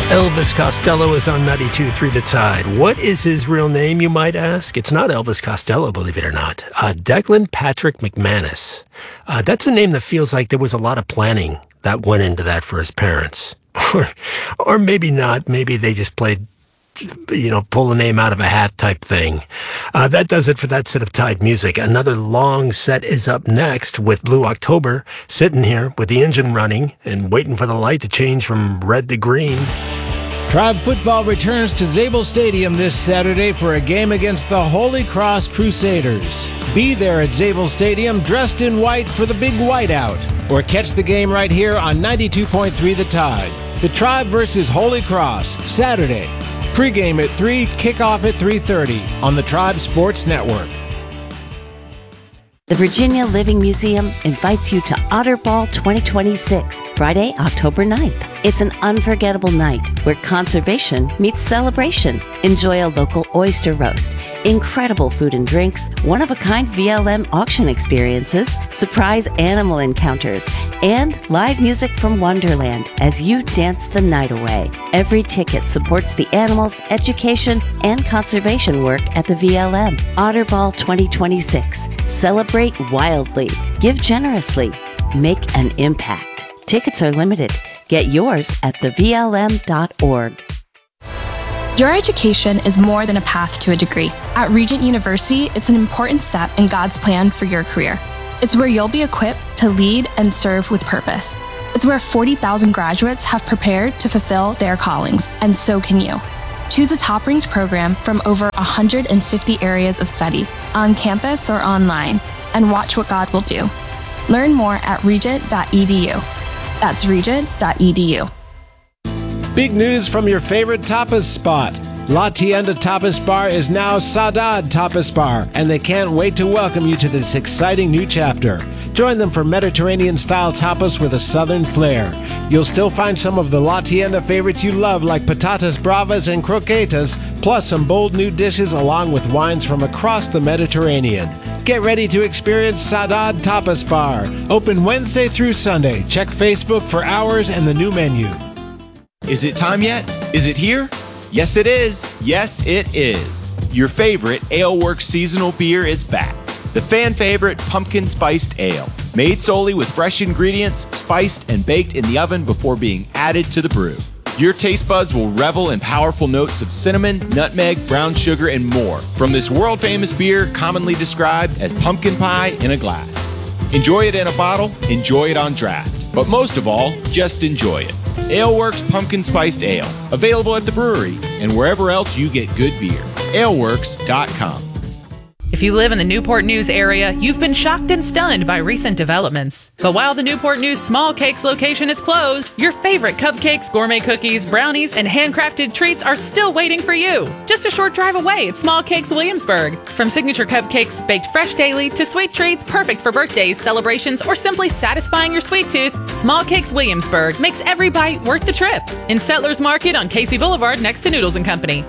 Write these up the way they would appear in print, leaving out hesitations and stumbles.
Elvis Costello is on 92.3 The Tide. What is his real name, you might ask? It's not Elvis Costello, believe it or not. Declan Patrick McManus. That's a name that feels like there was a lot of planning that went into that for his parents. Or maybe not. Maybe they just played, pull a name out of a hat type thing. That does it for that set of Tide music. Another long set is up next with Blue October, sitting here with the engine running and waiting for the light to change from red to green. Tribe football returns to Zabel Stadium this Saturday for a game against the Holy Cross Crusaders. Be there at Zabel Stadium dressed in white for the big whiteout, or catch the game right here on 92.3 The Tide. The Tribe versus Holy Cross, Saturday. Pre-game at 3, kickoff at 3:30 on the Tribe Sports Network. The Virginia Living Museum invites you to Otter Ball 2026, Friday, October 9th. It's an unforgettable night where conservation meets celebration. Enjoy a local oyster roast, incredible food and drinks, one-of-a-kind VLM auction experiences, surprise animal encounters, and live music from Wonderland as you dance the night away. Every ticket supports the animals, education, and conservation work at the VLM. Otter Ball 2026. Celebrate wildly. Give generously. Make an impact. Tickets are limited. Get yours at thevlm.org. Your education is more than a path to a degree. At Regent University, it's an important step in God's plan for your career. It's where you'll be equipped to lead and serve with purpose. It's where 40,000 graduates have prepared to fulfill their callings, and so can you. Choose a top-ranked program from over 150 areas of study, on campus or online, and watch what God will do. Learn more at regent.edu. That's regent.edu. Big news from your favorite tapas spot. La Tienda Tapas Bar is now Saudade Tapas Bar, and they can't wait to welcome you to this exciting new chapter. Join them for Mediterranean-style tapas with a southern flair. You'll still find some of the La Tienda favorites you love, like patatas bravas and croquetas, plus some bold new dishes along with wines from across the Mediterranean. Get ready to experience Saudade Tapas Bar. Open Wednesday through Sunday. Check Facebook for hours and the new menu. Is it time yet? Is it here? Yes, it is. Yes, it is. Your favorite Ale Works seasonal beer is back. The fan favorite pumpkin spiced ale, made solely with fresh ingredients, spiced and baked in the oven before being added to the brew. Your taste buds will revel in powerful notes of cinnamon, nutmeg, brown sugar, and more from this world-famous beer commonly described as pumpkin pie in a glass. Enjoy it in a bottle, enjoy it on draft, but most of all, just enjoy it. Ale Works Pumpkin Spiced Ale, available at the brewery and wherever else you get good beer. aleworks.com. If you live in the Newport News area, you've been shocked and stunned by recent developments. But while the Newport News Small Cakes location is closed, your favorite cupcakes, gourmet cookies, brownies, and handcrafted treats are still waiting for you. Just a short drive away at Small Cakes Williamsburg. From signature cupcakes baked fresh daily to sweet treats perfect for birthdays, celebrations, or simply satisfying your sweet tooth, Small Cakes Williamsburg makes every bite worth the trip. In Settlers Market on Casey Boulevard next to Noodles & Company.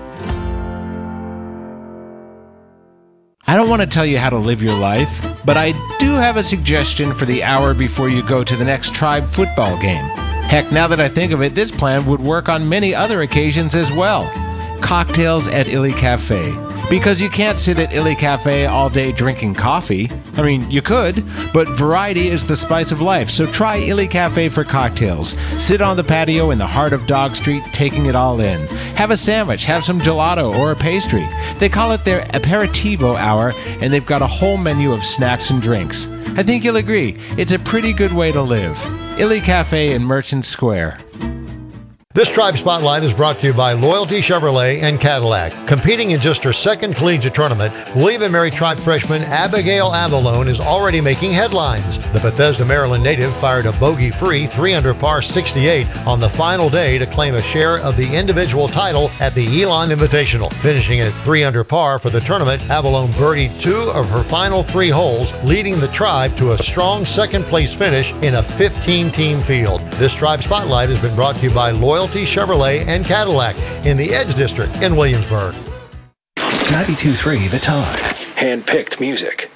I don't want to tell you how to live your life, but I do have a suggestion for the hour before you go to the next Tribe football game. Heck, now that I think of it, this plan would work on many other occasions as well. Cocktails at Illy Cafe. Because you can't sit at Illy Cafe all day drinking coffee. I mean, you could, but variety is the spice of life, so try Illy Cafe for cocktails. Sit on the patio in the heart of Dog Street, taking it all in. Have a sandwich, have some gelato or a pastry. They call it their aperitivo hour, and they've got a whole menu of snacks and drinks. I think you'll agree, it's a pretty good way to live. Illy Cafe in Merchant Square. This Tribe Spotlight is brought to you by Loyalty Chevrolet and Cadillac. Competing in just her second collegiate tournament, William & Mary Tribe freshman Abigail Avalone is already making headlines. The Bethesda, Maryland native fired a bogey-free 3-under par 68 on the final day to claim a share of the individual title at the Elon Invitational. Finishing at 3-under par for the tournament, Avalone birdied 2 of her final 3 holes, leading the Tribe to a strong second-place finish in a 15-team field. This Tribe Spotlight has been brought to you by Loyalty Chevrolet and Cadillac in the Edge District in Williamsburg. 92.3 The Tide. Hand-picked music.